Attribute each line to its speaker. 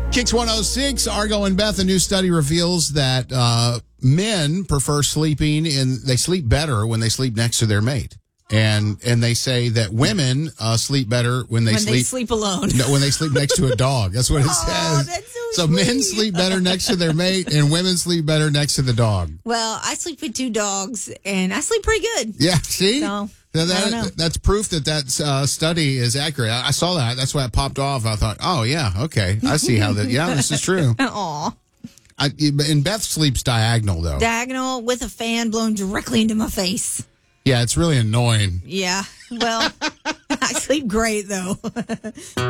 Speaker 1: Kicks 106, Argo and Beth, a new study reveals that men prefer they sleep better when they sleep next to their mate. And they say that women sleep better when they
Speaker 2: sleep alone.
Speaker 1: No, when they sleep next to a dog. That's what it says.
Speaker 2: That's
Speaker 1: so
Speaker 2: sweet.
Speaker 1: Men sleep better next to their mate, and women sleep better next to the dog.
Speaker 2: Well, I sleep with 2 dogs, and I sleep pretty good.
Speaker 1: Yeah, see?
Speaker 2: So, I don't know.
Speaker 1: That's proof that study is accurate. I saw that. That's why it popped off. I thought, oh, yeah, okay. I see how that, yeah, this is true.
Speaker 2: Aw.
Speaker 1: And Beth sleeps diagonal, though.
Speaker 2: Diagonal with a fan blowing directly into my face.
Speaker 1: Yeah, it's really annoying.
Speaker 2: Yeah. Well, I sleep great, though.